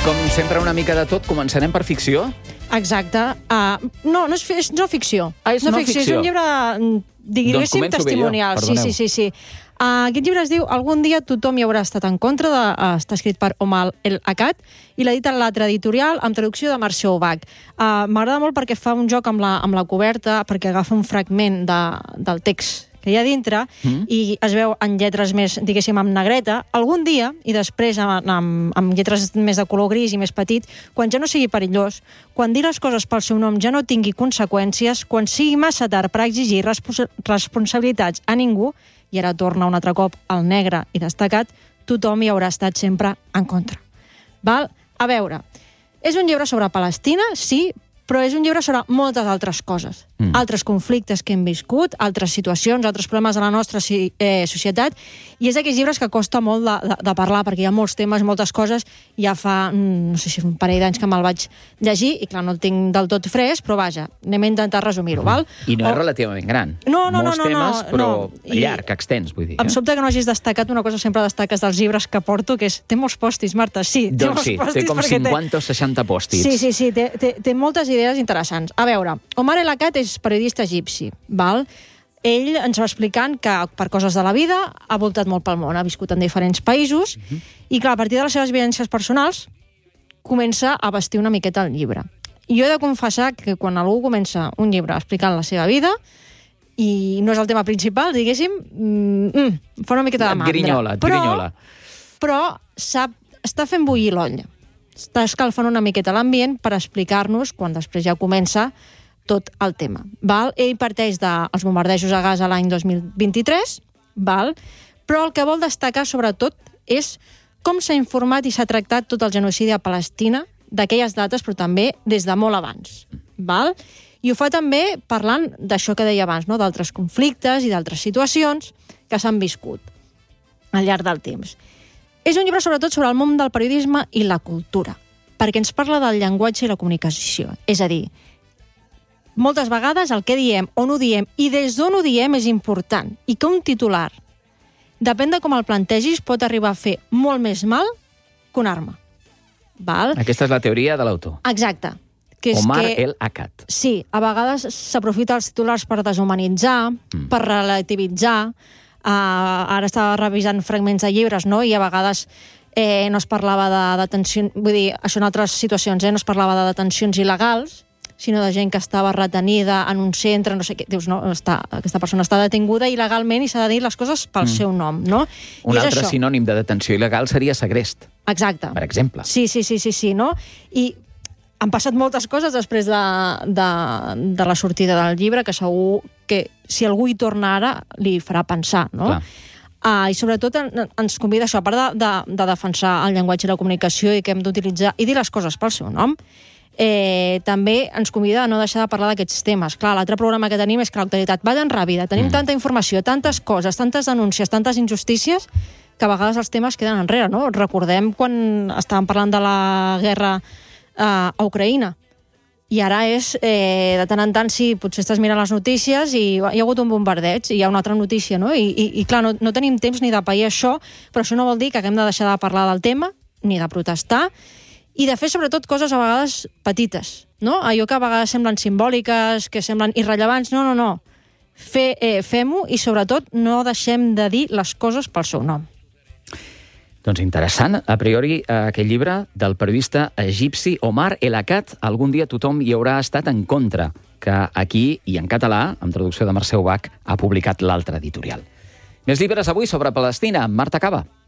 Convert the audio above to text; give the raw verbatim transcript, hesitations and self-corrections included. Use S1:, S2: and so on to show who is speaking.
S1: com sempre, una mica de tot. Començarem per ficció?
S2: Exacte. Uh, no, no és, fi és no ficció.
S1: Ah, és no, no ficció.
S2: ficció. És un llibre, diguéssim,
S1: doncs
S2: testimonial.
S1: Jo,
S2: sí, sí, sí, sí. Uh, aquest llibre es diu Algun dia tothom hi haurà estat en contra. De, uh, està escrit per Omar El-Akkad i l'edita l'altra editorial amb traducció de Mercè Ubach. Uh, M'agrada molt perquè fa un joc amb la, amb la coberta, perquè agafa un fragment de, del text que hi ha dintre, mm. i es veu en lletres més, diguéssim, amb negreta, algun dia, i després amb, amb, amb lletres més de color gris i més petit, quan ja no sigui perillós, quan dir les coses pel seu nom ja no tingui conseqüències, quan sigui massa tard per exigir respons responsabilitats a ningú, i ara torna un altre cop al negre i destacat, tothom hi haurà estat sempre en contra. Val? A veure, és un llibre sobre Palestina, sí, però és un llibre sobre moltes altres coses. Mm. Altres conflictes que hem viscut, altres situacions, altres problemes de la nostra eh, societat, i és d'aquells llibres que costa molt de, de, de parlar, perquè hi ha molts temes, moltes coses. Ja fa, no sé si un parell d'anys que me'l vaig llegir, i clar, no el tinc del tot fresc, però vaja, anem a intentar resumir-ho, val?
S1: I no
S2: o...
S1: és relativament gran.
S2: No, no,
S1: Molts
S2: no, no,
S1: temes,
S2: no,
S1: però
S2: no.
S1: llarg, extens, vull dir.
S2: Em
S1: eh?
S2: sobta que no hagis destacat una cosa, sempre destaques dels llibres que porto, que és... Té molts pòstits, Marta, sí. Té
S1: Doncs sí, té com cinquanta
S2: té...
S1: o seixanta pòstits.
S2: Sí, sí, sí, té, té, té moltes idees interessants. A veure, Omar El-Akkad és periodista egipci, val? Ell ens va explicant que, per coses de la vida, ha voltat molt pel món, ha viscut en diferents països, uh-huh. i clar, a partir de les seves vivències personals, comença a vestir una miqueta el llibre. I jo he de confessar que quan algú comença un llibre explicant la seva vida, i no és el tema principal, diguéssim, mm, fa una miqueta de mandra.
S1: Grinyola, et
S2: però,
S1: grinyola.
S2: Però sap, està fent bullir l'olla. Està escalfant una miqueta l'ambient per explicar-nos, quan després ja comença, tot el tema. Val? Ell parteix dels bombardejos a Gaza l'any dos mil vint-i-tres, val? Però el que vol destacar, sobretot, és com s'ha informat i s'ha tractat tot el genocidi a Palestina d'aquelles dates, però també des de molt abans. Val? I ho fa també parlant d'això que deia abans, no? D'altres conflictes i d'altres situacions que s'han viscut al llarg del temps. És un llibre, sobretot, sobre el món del periodisme i la cultura, perquè ens parla del llenguatge i la comunicació. És a dir, moltes vegades el que diem, on ho diem i des d'on ho diem és important, i que un titular, depèn de com el plantegis, pot arribar a fer molt més mal que una arma. Val?
S1: Aquesta és la teoria de l'autor.
S2: Exacte. Que és
S1: Omar
S2: que,
S1: El-Akkad.
S2: Sí, a vegades s'aprofita els titulars per deshumanitzar, mm. per relativitzar. Uh, ara estava revisant fragments de llibres, no? I a vegades eh, no es parlava de detencions, vull dir, això en altres situacions, eh, no es parlava de detencions il·legals, sinó de gent que estava retenida en un centre, no sé què, dius, no, està, aquesta persona està detinguda il·legalment i s'ha de dir les coses pel mm. seu nom, no?
S1: Un
S2: I
S1: altre sinònim de detenció il·legal seria segrest.
S2: Exacte.
S1: Per exemple.
S2: Sí, sí, sí, sí, sí, no? I han passat moltes coses després de, de, de la sortida del llibre, que segur que si algú hi torna ara li farà pensar, no? Uh, I sobretot en, ens convida això, a part de, de, de defensar el llenguatge i la comunicació i que hem d'utilitzar i dir les coses pel seu nom, Eh, també ens convida a no deixar de parlar d'aquests temes. Clar, l'altre programa que tenim és que l'actualitat va tan ràpida, tenim mm. tanta informació, tantes coses, tantes denúncies, tantes injustícies, que a vegades els temes queden enrere, no? Recordem quan estàvem parlant de la guerra eh, a Ucraïna, i ara és, eh, de tant en tant, sí, potser estàs mirant les notícies i hi ha hagut un bombardeig i hi ha una altra notícia, no? I, i, i clar, no, no tenim temps ni de pair això, però això no vol dir que haguem de deixar de parlar del tema, ni de protestar, i de fer, sobretot, coses a vegades petites, no? Allò que a vegades semblen simbòliques, que semblen irrellevants. No, no, no. Fe, eh, fem-ho i, sobretot, no deixem de dir les coses pel seu nom.
S1: Doncs interessant. A priori, aquest llibre del periodista egipci Omar El-Akkad, Algun dia tothom hi haurà estat en contra, que aquí, i en català, amb traducció de Mercè Ubach, ha publicat l'altra editorial. Més llibres avui sobre Palestina. Marta Caba.